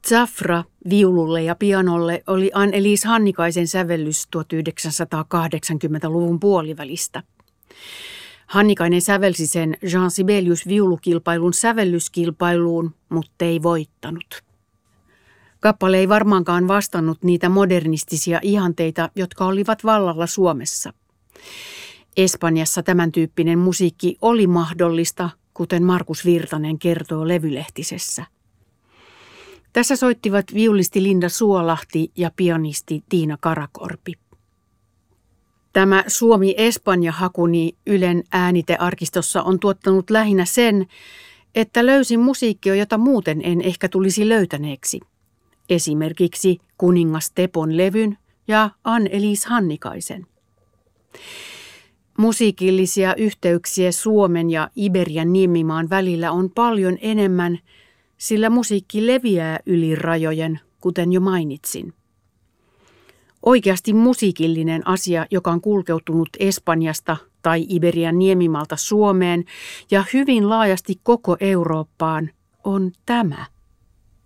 Zafra viululle ja pianolle oli Anne-Elise Hannikaisen sävellys 1980-luvun puolivälistä. Hannikainen sävelsi sen Jean Sibelius viulukilpailun sävellyskilpailuun, mutta ei voittanut. Kappale ei varmaankaan vastannut niitä modernistisia ihanteita, jotka olivat vallalla Suomessa. Espanjassa tämän tyyppinen musiikki oli mahdollista, kuten Markus Virtanen kertoo Levylehtisessä. Tässä soittivat viulisti Linda Suolahti ja pianisti Tiina Karakorpi. Tämä Suomi-Espanja-hakuni Ylen äänitearkistossa on tuottanut lähinnä sen, että löysin musiikkia, jota muuten en ehkä tulisi löytäneeksi. Esimerkiksi Kuningas Tepon levyn ja Anne-Elise Hannikaisen. Musiikillisia yhteyksiä Suomen ja Iberian niemimaan välillä on paljon enemmän, sillä musiikki leviää yli rajojen, kuten jo mainitsin. Oikeasti musiikillinen asia, joka on kulkeutunut Espanjasta tai Iberian niemimalta Suomeen ja hyvin laajasti koko Eurooppaan, on tämä.